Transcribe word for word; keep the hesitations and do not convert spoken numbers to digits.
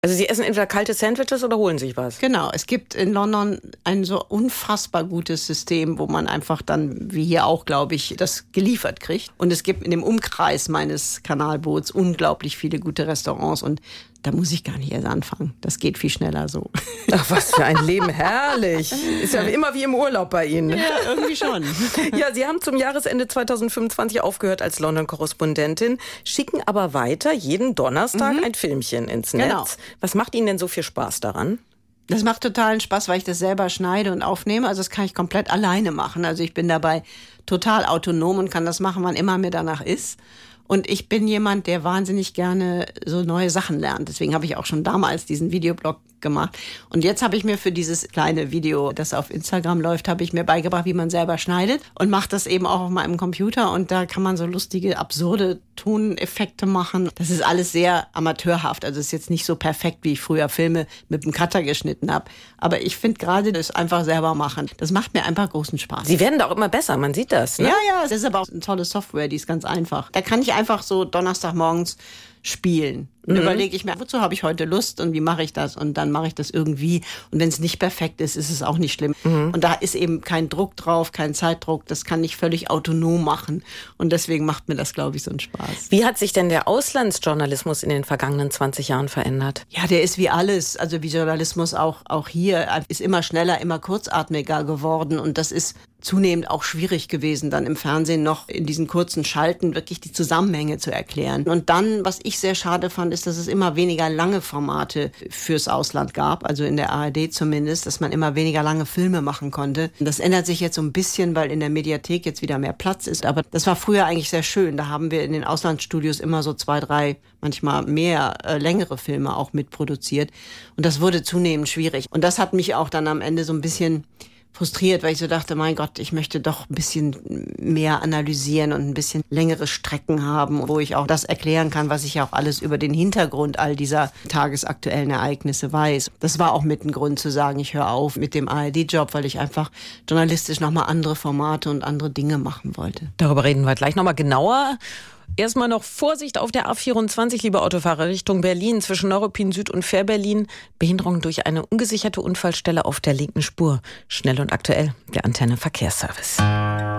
Also Sie essen entweder kalte Sandwiches oder holen sich was? Genau, es gibt in London ein so unfassbar gutes System, wo man einfach dann, wie hier auch, glaube ich, das geliefert kriegt. Und es gibt in dem Umkreis meines Kanalboots unglaublich viele gute Restaurants und da muss ich gar nicht erst anfangen. Das geht viel schneller so. Ach, was für ein Leben, herrlich. Ist ja immer wie im Urlaub bei Ihnen. Ja, irgendwie schon. Ja, Sie haben zum Jahresende zweitausendfünfundzwanzig aufgehört als London-Korrespondentin, schicken aber weiter jeden Donnerstag mhm. ein Filmchen ins Netz. Genau. Was macht Ihnen denn so viel Spaß daran? Das macht totalen Spaß, weil ich das selber schneide und aufnehme. Also das kann ich komplett alleine machen. Also ich bin dabei total autonom und kann das machen, wann immer mir danach ist. Und ich bin jemand, der wahnsinnig gerne so neue Sachen lernt. Deswegen habe ich auch schon damals diesen Videoblog gemacht. Und jetzt habe ich mir für dieses kleine Video, das auf Instagram läuft, habe ich mir beigebracht, wie man selber schneidet und mache das eben auch auf meinem Computer. Und da kann man so lustige, absurde Toneffekte machen. Das ist alles sehr amateurhaft. Also es ist jetzt nicht so perfekt, wie ich früher Filme mit dem Cutter geschnitten habe. Aber ich finde gerade das einfach selber machen, das macht mir einfach großen Spaß. Sie werden da auch immer besser, man sieht das, ne? Ja, ja, es ist aber auch eine tolle Software, die ist ganz einfach. Da kann ich einfach so Donnerstagmorgens spielen. Dann mhm. überlege ich mir, wozu habe ich heute Lust und wie mache ich das? Und dann mache ich das irgendwie. Und wenn es nicht perfekt ist, ist es auch nicht schlimm. Mhm. Und da ist eben kein Druck drauf, kein Zeitdruck. Das kann ich völlig autonom machen. Und deswegen macht mir das, glaube ich, so einen Spaß. Wie hat sich denn der Auslandsjournalismus in den vergangenen zwanzig Jahren verändert? Ja, der ist wie alles. Also wie Journalismus auch, auch hier ist immer schneller, immer kurzatmiger geworden. Und das ist zunehmend auch schwierig gewesen, dann im Fernsehen noch in diesen kurzen Schalten wirklich die Zusammenhänge zu erklären. Und dann, was ich sehr schade fand, ist, dass es immer weniger lange Formate fürs Ausland gab, also in der A R D zumindest, dass man immer weniger lange Filme machen konnte. Das ändert sich jetzt so ein bisschen, weil in der Mediathek jetzt wieder mehr Platz ist. Aber das war früher eigentlich sehr schön. Da haben wir in den Auslandsstudios immer so zwei, drei, manchmal mehr äh, längere Filme auch mitproduziert. Und das wurde zunehmend schwierig. Und das hat mich auch dann am Ende so ein bisschen frustriert, weil ich so dachte, mein Gott, ich möchte doch ein bisschen mehr analysieren und ein bisschen längere Strecken haben, wo ich auch das erklären kann, was ich auch alles über den Hintergrund all dieser tagesaktuellen Ereignisse weiß. Das war auch mit ein Grund zu sagen, ich höre auf mit dem A R D-Job, weil ich einfach journalistisch nochmal andere Formate und andere Dinge machen wollte. Darüber reden wir gleich nochmal genauer. Erstmal noch Vorsicht auf der A vierundzwanzig, liebe Autofahrer, Richtung Berlin, zwischen Neuruppin Süd und Fährberlin. Behinderung durch eine ungesicherte Unfallstelle auf der linken Spur. Schnell und aktuell, der Antenne Verkehrsservice.